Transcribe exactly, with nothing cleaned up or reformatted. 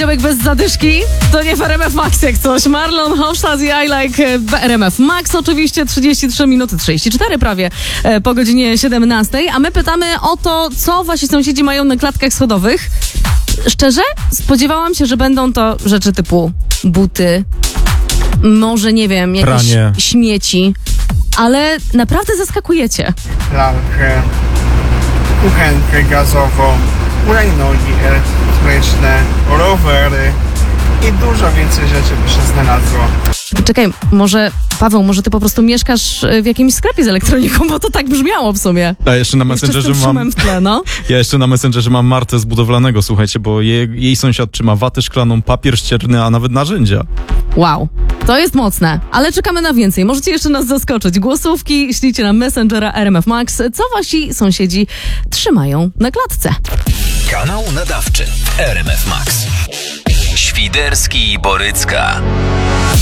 poniedziałek bez zadyszki, to nie w R M F Max jak coś. Marlon Hofstad i I Like w R M F Max. Oczywiście trzydzieści trzy minuty, trzydzieści cztery prawie po godzinie siedemnastej. A my pytamy o to, co wasi sąsiedzi mają na klatkach schodowych. Szczerze, spodziewałam się, że będą to rzeczy typu buty, może nie wiem, jakieś pranie, śmieci, ale naprawdę zaskakujecie. Lalkę, kuchenkę gazową, hulajnogi elektryczne, rowery i dużo więcej rzeczy by się znalazło. Czekaj, może Paweł, może ty po prostu mieszkasz w jakimś sklepie z elektroniką, bo to tak brzmiało w sumie. A jeszcze na Messengerze jeszcze mam... w tle, no. Ja jeszcze na Messengerze mam Martę z budowlanego, słuchajcie, bo jej, jej sąsiad trzyma watę szklaną, papier ścierny, a nawet narzędzia. Wow, to jest mocne, ale czekamy na więcej. Możecie jeszcze nas zaskoczyć. Głosówki ślijcie na Messengera R M F Max. Co wasi sąsiedzi trzymają na klatce? Kanał nadawczy R M F Max. Świderski i Borycka.